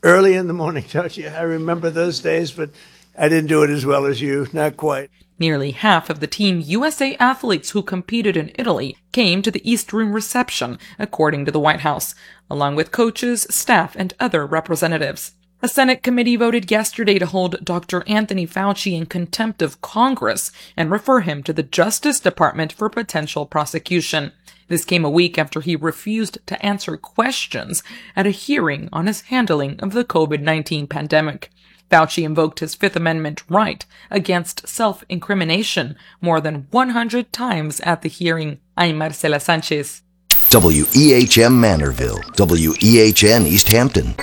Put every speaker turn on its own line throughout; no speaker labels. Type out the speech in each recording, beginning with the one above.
early in the morning, don't you? I remember those days, but I didn't do it as well as you, not quite.
Nearly half of the Team USA athletes who competed in Italy came to the East Room reception, according to the White House, along with coaches, staff, and other representatives. A Senate committee voted yesterday to hold Dr. Anthony Fauci in contempt of Congress and refer him to the Justice Department for potential prosecution. This came a week after he refused to answer questions at a hearing on his handling of the COVID-19 pandemic. Fauci invoked his Fifth Amendment right against self-incrimination more than 100 times at the hearing. I'm Marcela Sanchez.
WEHM Manorville, WEHN East Hampton,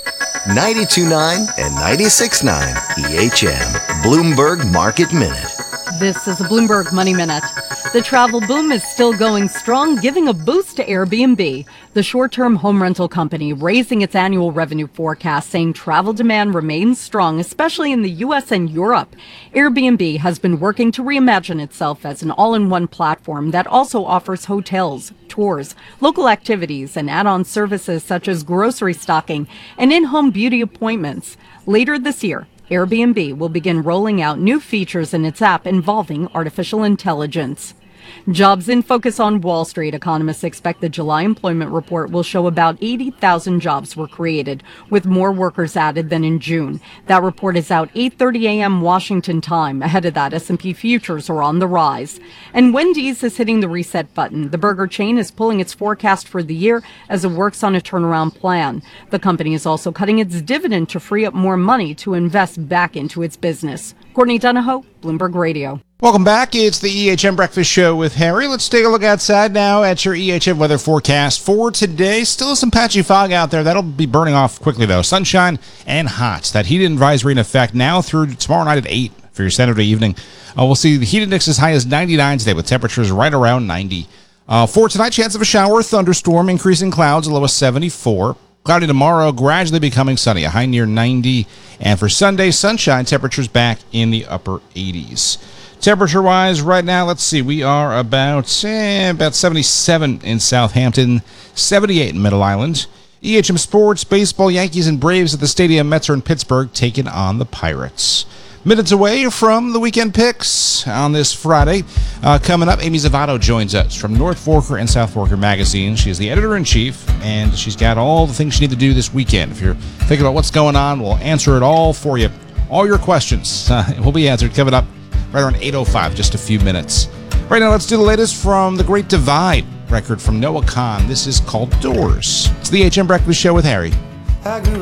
92.9 and 96.9 EHM, Bloomberg Market Minute.
This is a Bloomberg Money Minute. The travel boom is still going strong, giving a boost to Airbnb. The short-term home rental company raising its annual revenue forecast, saying travel demand remains strong, especially in the U.S. and Europe. Airbnb has been working to reimagine itself as an all-in-one platform that also offers hotels, tours, local activities, and add-on services such as grocery stocking and in-home beauty appointments. Later this year, Airbnb will begin rolling out new features in its app involving artificial intelligence. Jobs in focus on Wall Street. Economists expect the July employment report will show about 80,000 jobs were created, with more workers added than in June. That report is out 8:30 a.m. Washington time. Ahead of that, S&P futures are on the rise. And Wendy's is hitting the reset button. The burger chain is pulling its forecast for the year as it works on a turnaround plan. The company is also cutting its dividend to free up more money to invest back into its business. Courtney Donahoe, Bloomberg Radio.
Welcome back. It's the EHM Breakfast Show with Harry. Let's take a look outside now at your EHM weather forecast for today. Still some patchy fog out there. That'll be burning off quickly, though. Sunshine and hot. That heat advisory in effect now through tomorrow night at 8 for your Saturday evening. We'll see the heat index as high as 99 today with temperatures right around 90. For tonight, chance of a shower, thunderstorm, increasing clouds, a low of 74. Cloudy tomorrow, gradually becoming sunny, a high near 90. And for Sunday, sunshine, temperatures back in the upper 80s. Temperature-wise, right now, let's see, we are about 77 in Southampton, 78 in Middle Island. EHM Sports, baseball, Yankees and Braves at the stadium. Mets are in Pittsburgh, taking on the Pirates. Minutes away from the weekend picks on this Friday. Coming up, Amy Zavato joins us from North Forker and South Forker magazine. She is the editor-in-chief, and she's got all the things you need to do this weekend. If you're thinking about what's going on, we'll answer it all for you. All your questions will be answered coming up right around 8:05, just a few minutes. Right now, let's do the latest from The Great Divide record from Noah Kahan. This is called Doors. It's the HM Breakfast Show with Harry.